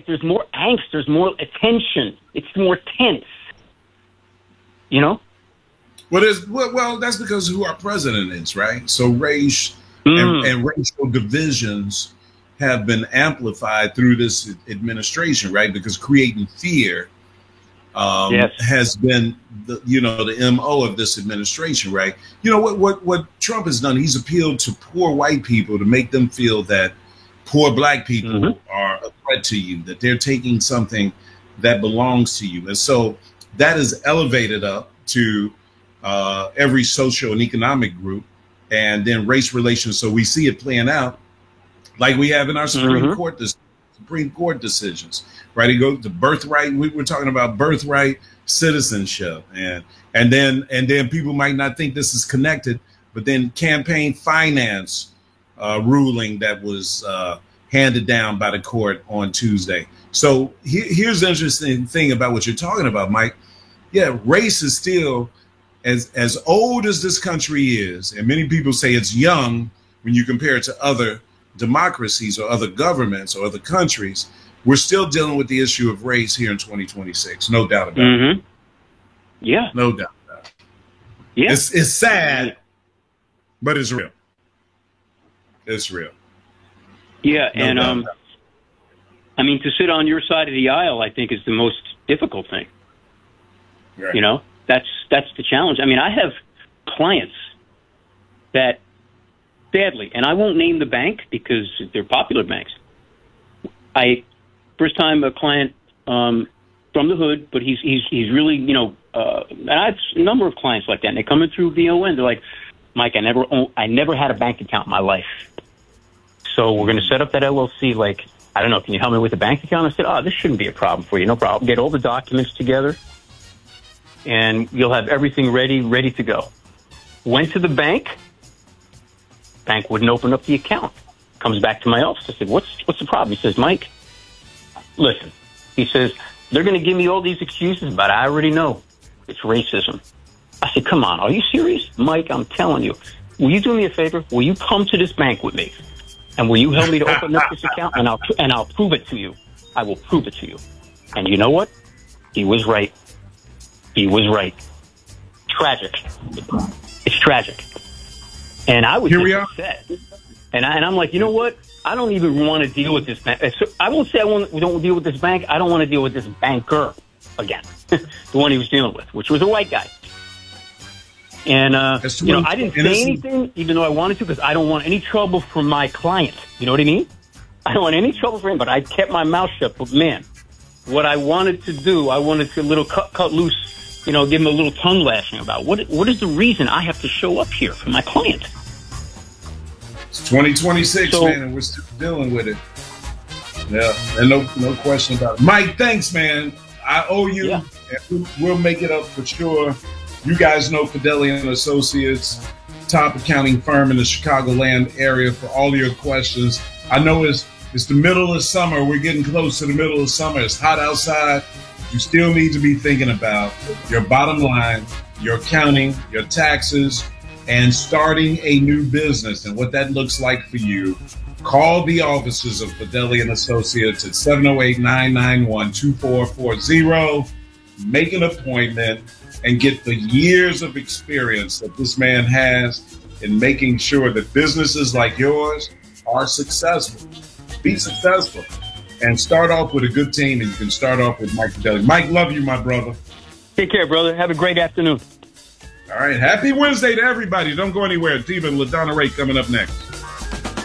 like there's more angst, there's more attention. It's more tense. You know? Well, that's because who our president is, right? So race and racial divisions have been amplified through this administration, right? Because creating fear has been the MO of this administration, right? You know what Trump has done? He's appealed to poor white people to make them feel that poor black people are a threat to you, that they're taking something that belongs to you, and so that is elevated up to every social and economic group, and then race relations. So we see it playing out like we have in our Supreme Court decisions, right? It goes to birthright. We were talking about birthright citizenship, and then people might not think this is connected, but then campaign finance ruling that was handed down by the court on Tuesday. So here's the interesting thing about what you're talking about, Mike. Yeah, race is still as old as this country is, and many people say it's young when you compare it to other democracies or other governments or other countries. We're still dealing with the issue of race here in 2026. No doubt about it. Yeah. No doubt about it. Yeah. It's sad, but it's real. It's real. Yeah, no I mean, to sit on your side of the aisle, I think, is the most difficult thing. Right. You know, that's the challenge. I mean, I have clients that, sadly, and I won't name the bank because they're popular banks. First time a client from the hood, but he's really, and I have a number of clients like that, and they come in through VON. They're like, Mike, I never had a bank account in my life. So we're going to set up that LLC. Like, I don't know, can you help me with the bank account? I said, this shouldn't be a problem for you. No problem. Get all the documents together, and you'll have everything ready to go. Went to the bank. Bank wouldn't open up the account. Comes back to my office. I said, what's the problem? He says, Mike, listen. He says, they're going to give me all these excuses, but I already know it's racism. I said, come on, are you serious? Mike, I'm telling you. Will you do me a favor? Will you come to this bank with me? And will you help me to open up this account? And I'll prove it to you. I will prove it to you. And you know what? He was right. He was right. Tragic. It's tragic. And I was upset. And I'm like, you know what? I don't even want to deal with this bank. So I won't say we don't deal with this bank. I don't want to deal with this banker again. The one he was dealing with, which was a white guy. And, I didn't say anything, even though I wanted to, because I don't want any trouble from my client. You know what I mean? I don't want any trouble for him, but I kept my mouth shut. But, man, what I wanted to do, I wanted to cut loose, give him a little tongue lashing about what is the reason I have to show up here for my client? It's 2026, man, and we're still dealing with it. Yeah, and no question about it. Mike, thanks, man. I owe you, and we'll make it up for sure. You guys know Fidelity and Associates, top accounting firm in the Chicagoland area for all your questions. I know it's the middle of summer. We're getting close to the middle of summer. It's hot outside. You still need to be thinking about your bottom line, your accounting, your taxes, and starting a new business and what that looks like for you. Call the offices of Fidelity and Associates at 708-991-2440. Make an appointment and get the years of experience that this man has in making sure that businesses like yours are successful. Be successful and start off with a good team, and you can start off with Mike Fidelity. Mike, love you, my brother. Take care, brother. Have a great afternoon. All right. Happy Wednesday to everybody. Don't go anywhere. Diva and LaDonna Ray coming up next.